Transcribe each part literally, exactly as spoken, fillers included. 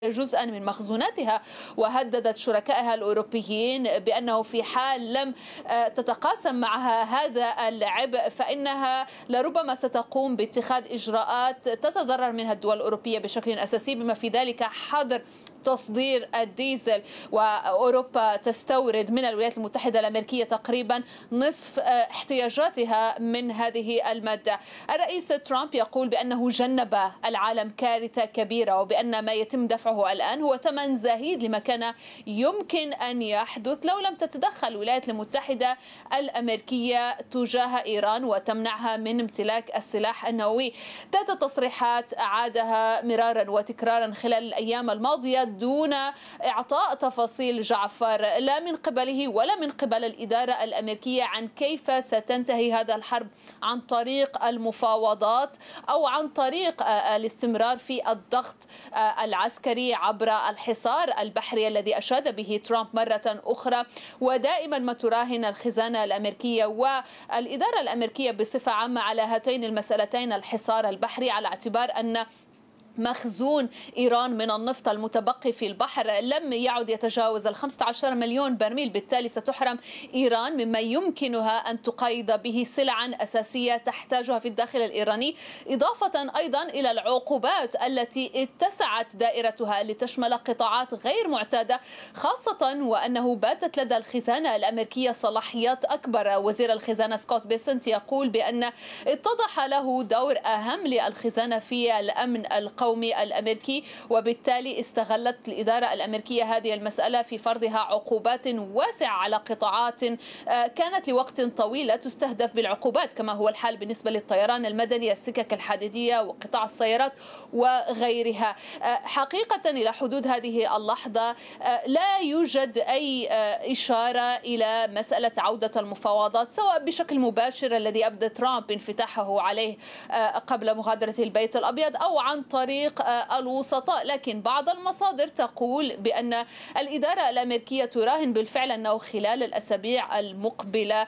جزءا من مخزوناتها، وهددت شركائها الأوروبيين بأنه في حال لم تتقاسم معها هذا العبء فإنها لربما ستقوم باتخاذ إجراءات تتضرر منها الدول الأوروبية بشكل أساسي، بما في ذلك حظر تصدير الديزل. وأوروبا تستورد من الولايات المتحدة الأمريكية تقريبا نصف احتياجاتها من هذه المادة. الرئيس ترامب يقول بأنه جنب العالم كارثة كبيرة، وبأن ما يتم دفعه الآن هو ثمن زهيد لما كان يمكن أن يحدث لو لم تتدخل الولايات المتحدة الأمريكية تجاه إيران وتمنعها من امتلاك السلاح النووي. ذات تصريحات عادها مرارا وتكرارا خلال الأيام الماضية دون إعطاء تفاصيل جعفر لا من قبله ولا من قبل الإدارة الأمريكية عن كيف ستنتهي هذا الحرب، عن طريق المفاوضات أو عن طريق الاستمرار في الضغط العسكري عبر الحصار البحري الذي أشاد به ترامب مرة أخرى. ودائما ما تراهن الخزانة الأمريكية والإدارة الأمريكية بصفة عامة على هاتين المسألتين، الحصار البحري، على اعتبار أن مخزون إيران من النفط المتبقي في البحر لم يعد يتجاوز ال خمسة عشر مليون برميل، بالتالي ستحرم إيران مما يمكنها أن تقيد به سلعا أساسية تحتاجها في الداخل الإيراني، إضافة أيضا إلى العقوبات التي اتسعت دائرتها لتشمل قطاعات غير معتادة، خاصة وأنه باتت لدى الخزانة الأمريكية صلاحيات أكبر. وزير الخزانة سكوت بيسنت يقول بأن اتضح له دور أهم للخزانة في الأمن القومي القومي الأمريكي، وبالتالي استغلت الإدارة الأمريكية هذه المسألة في فرضها عقوبات واسعة على قطاعات كانت لوقت طويل لا تستهدف بالعقوبات، كما هو الحال بالنسبة للطيران المدني، السكك الحديدية وقطاع السيارات وغيرها. حقيقة إلى حدود هذه اللحظة لا يوجد أي إشارة إلى مسألة عودة المفاوضات، سواء بشكل مباشر الذي أبدى ترامب انفتاحه عليه قبل مغادرة البيت الأبيض أو عن طريق الوسطاء. لكن بعض المصادر تقول بأن الإدارة الأمريكية تراهن بالفعل أنه خلال الأسابيع المقبلة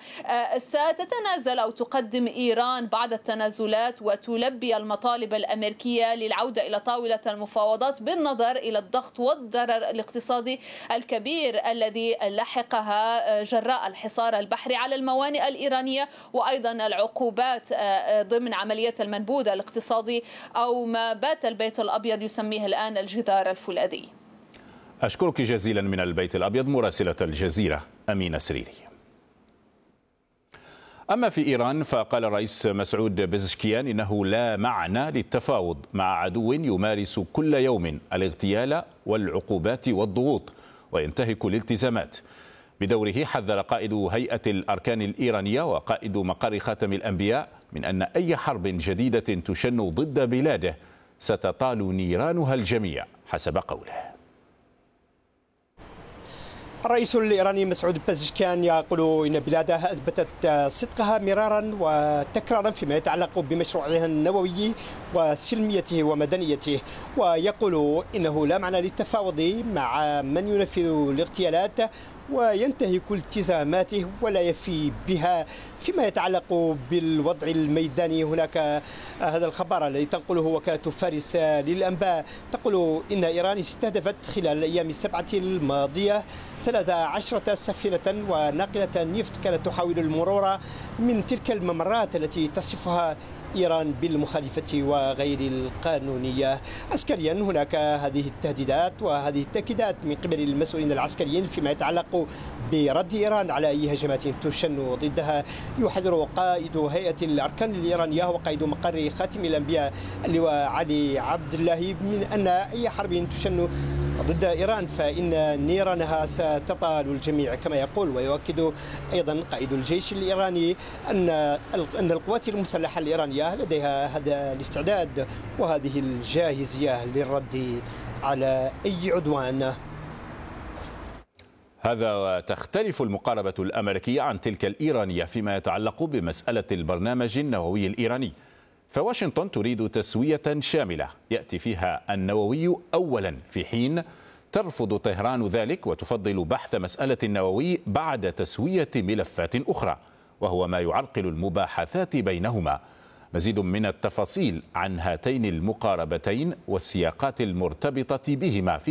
ستتنازل أو تقدم إيران بعض التنازلات وتلبي المطالب الأمريكية للعودة إلى طاولة المفاوضات، بالنظر إلى الضغط والضرر الاقتصادي الكبير الذي لحقها جراء الحصار البحري على الموانئ الإيرانية، وأيضا العقوبات ضمن عملية المنبوذ الاقتصادي أو ما بات البيت الأبيض يسميه الآن الجدار الفولاذي. أشكرك جزيلا من البيت الأبيض مراسلة الجزيرة أمينة سريري. أما في إيران فقال الرئيس مسعود بزشكيان إنه لا معنى للتفاوض مع عدو يمارس كل يوم الاغتيال والعقوبات والضغوط وينتهك الالتزامات. بدوره حذر قائد هيئة الأركان الإيرانية وقائد مقر خاتم الأنبياء من أن أي حرب جديدة تشن ضد بلاده ستطال نيرانها الجميع حسب قوله. الرئيس الإيراني مسعود بزشكيان يقول إن بلاده أثبتت صدقها مرارا وتكرارا فيما يتعلق بمشروعها النووي وسلميته ومدنيته، ويقول إنه لا معنى للتفاوض مع من ينفذ الاغتيالات وينتهك التزاماته ولا يفي بها. فيما يتعلق بالوضع الميداني هناك هذا الخبر الذي تنقله وكالة فارس للأنباء تقول إن إيران استهدفت خلال الأيام السبعة الماضية ثلاث عشرة سفينة وناقلة نفط كانت تحاول المرور من تلك الممرات التي تصفها إيران بالمخالفة وغير القانونية. عسكريا هناك هذه التهديدات وهذه التأكيدات من قبل المسؤولين العسكريين فيما يتعلق برد إيران على أي هجمات تشن ضدها. يحذر قائد هيئة الأركان الإيرانية وقائد مقر خاتم الأنبياء اللواء علي عبد الله من أن أي حرب تشن ضد إيران فإن نيرانها ستطال الجميع كما يقول. ويؤكد أيضا قائد الجيش الإيراني أن أن القوات المسلحة الإيرانية لديها هذا الاستعداد وهذه الجاهزية للرد على أي عدوان. هذا وتختلف المقاربة الأمريكية عن تلك الإيرانية فيما يتعلق بمسألة البرنامج النووي الإيراني، فواشنطن تريد تسوية شاملة يأتي فيها النووي أولا، في حين ترفض طهران ذلك وتفضل بحث مسألة النووي بعد تسوية ملفات أخرى، وهو ما يعرقل المباحثات بينهما. مزيد من التفاصيل عن هاتين المقاربتين والسياقات المرتبطة بهما في